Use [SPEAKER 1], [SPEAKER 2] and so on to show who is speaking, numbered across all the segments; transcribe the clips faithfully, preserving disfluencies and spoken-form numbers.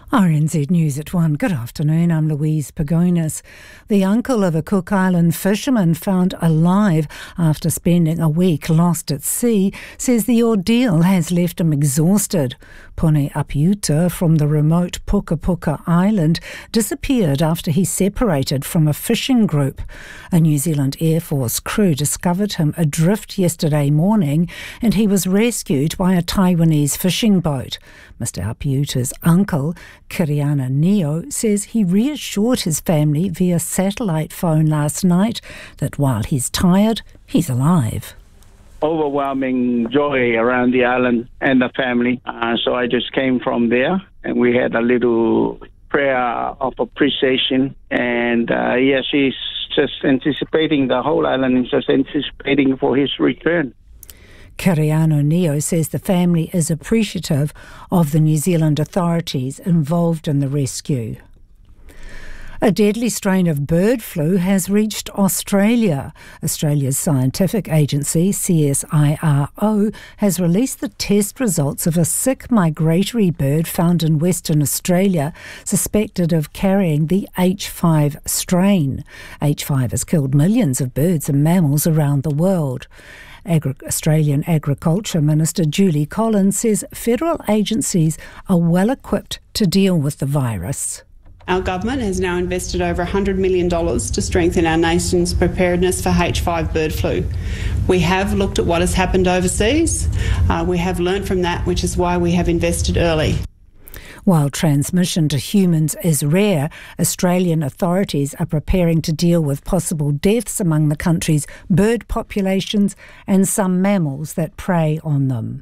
[SPEAKER 1] R N Z News at one. Good afternoon, I'm Louise Pagonis. The uncle of a Cook Island fisherman found alive after spending a week lost at sea says the ordeal has left him exhausted. Pone Apiuta from the remote Puka Puka Island disappeared after he separated from a fishing group. A New Zealand Air Force crew discovered him adrift yesterday morning and he was rescued by a Taiwanese fishing boat. Mister Apiuta's uncle, Kiriana Neo, says he reassured his family via satellite phone last night that while he's tired, he's alive.
[SPEAKER 2] Overwhelming joy around the island and the family. Uh, so I just came from there and we had a little prayer of appreciation. And uh, yeah, she's just anticipating, the whole island is just anticipating for his return.
[SPEAKER 1] Kiriano Neo says the family is appreciative of the New Zealand authorities involved in the rescue. A deadly strain of bird flu has reached Australia. Australia's scientific agency, C S I R O, has released the test results of a sick migratory bird found in Western Australia, suspected of carrying the H five strain. H five has killed millions of birds and mammals around the world. Agri- Australian Agriculture Minister Julie Collins says federal agencies are well equipped to deal with the virus.
[SPEAKER 3] Our government has now invested over one hundred million dollars to strengthen our nation's preparedness for H five bird flu. We have looked at what has happened overseas. Uh, we have learnt from that, which is why we have invested early.
[SPEAKER 1] While transmission to humans is rare, Australian authorities are preparing to deal with possible deaths among the country's bird populations and some mammals that prey on them.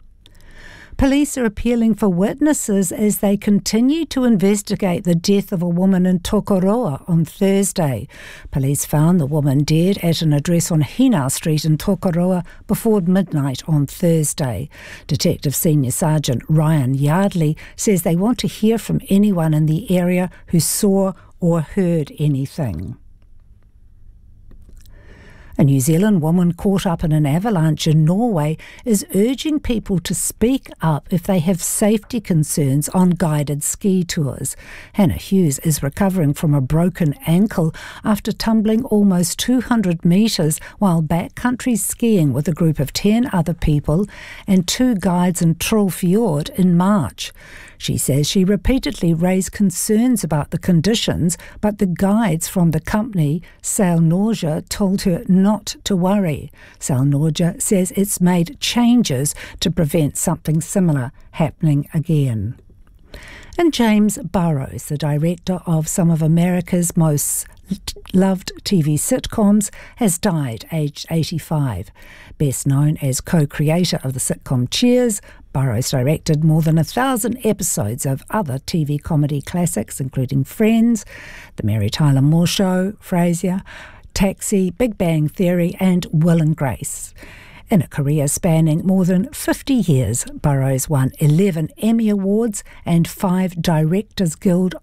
[SPEAKER 1] Police are appealing for witnesses as they continue to investigate the death of a woman in Tokoroa on Thursday. Police found the woman dead at an address on Hina Street in Tokoroa before midnight on Thursday. Detective Senior Sergeant Ryan Yardley says they want to hear from anyone in the area who saw or heard anything. A New Zealand woman caught up in an avalanche in Norway is urging people to speak up if they have safety concerns on guided ski tours. Hannah Hughes is recovering from a broken ankle after tumbling almost two hundred metres while backcountry skiing with a group of ten other people and two guides in Troll Fjord in March. She says she repeatedly raised concerns about the conditions, but the guides from the company, Sailnorja, told her not to worry. Sailnorja says it's made changes to prevent something similar happening again. And James Burrows, the director of some of America's most loved T V sitcoms, has died aged eighty-five. Best known as co-creator of the sitcom Cheers, Burrows directed more than a thousand episodes of other T V comedy classics, including Friends, The Mary Tyler Moore Show, Frasier, Taxi, Big Bang Theory and Will and Grace. In a career spanning more than fifty years, Burrows won eleven Emmy Awards and five Directors Guild